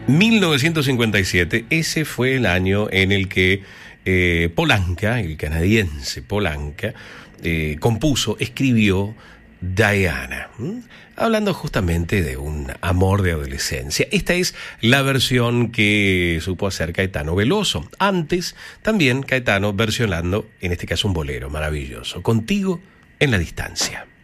1957, ese fue el año en el que Polanca, el canadiense Polanca, compuso, escribió Diana, hablando justamente de un amor de adolescencia. Esta es la versión que supo hacer Caetano Veloso. Antes, también Caetano versionando, en este caso un bolero maravilloso, Contigo en la distancia.